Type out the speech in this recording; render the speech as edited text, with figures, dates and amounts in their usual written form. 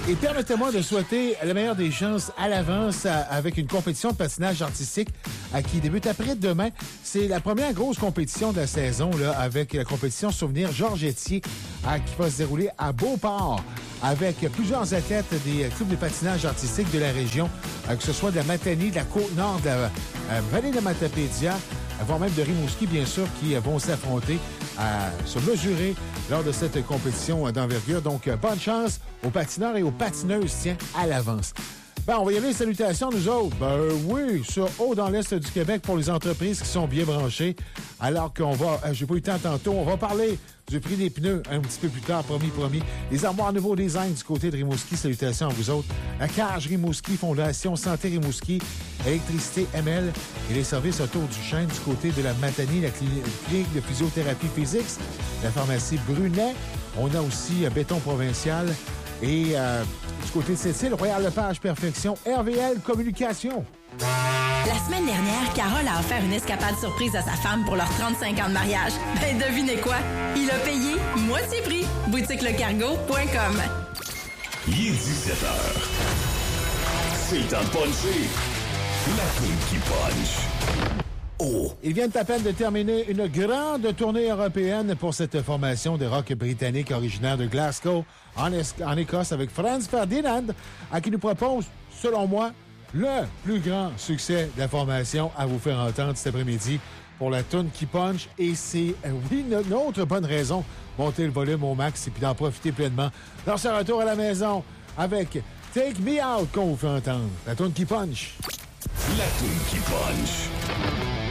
Et permettez-moi de souhaiter la meilleure des chances à l'avance avec une compétition de patinage artistique qui débute après-demain. C'est la première grosse compétition de la saison là, avec la compétition Souvenir Georges Etier qui va se dérouler à Beauport avec plusieurs athlètes des clubs de patinage artistique de la région, que ce soit de la Matanie, de la Côte-Nord, de la vallée de Matapédia, voire même de Rimouski, bien sûr, qui vont s'affronter à se mesurer lors de cette compétition d'envergure. Donc, bonne chance aux patineurs et aux patineuses, tiens, à l'avance. Ben, on va y aller, salutations, nous autres. Ben oui, sur haut dans l'Est du Québec pour les entreprises qui sont bien branchées. Alors qu'on va, j'ai pas eu le temps tantôt, on va parler du prix des pneus un petit peu plus tard, promis. Les armoires nouveau design du côté de Rimouski, salutations à vous autres. La Cage Rimouski, Fondation Santé Rimouski, Électricité ML et les services autour du chêne du côté de la Matanie, la clinique de physiothérapie physique, la pharmacie Brunet. On a aussi Béton Provincial et du côté de Cécile, Royal Lepage Perfection, RVL Communication. La semaine dernière, Carole a offert une escapade surprise à sa femme pour leurs 35 ans de mariage. Ben, devinez quoi? Il a payé moitié prix. BoutiqueLeCargo.com. Il est 17h. C'est le temps de puncher. La poule qui punch. Oh. Ils viennent à peine de terminer une grande tournée européenne pour cette formation de rock britannique originaire de Glasgow, en Écosse, avec Franz Ferdinand, à qui nous propose, selon moi, le plus grand succès de la formation à vous faire entendre cet après-midi pour la toune qui punch. Et c'est, oui, une autre bonne raison, monter le volume au max et puis d'en profiter pleinement. Dans ce retour à la maison avec Take Me Out qu'on vous fait entendre. La toune qui punch. La toune qui punch.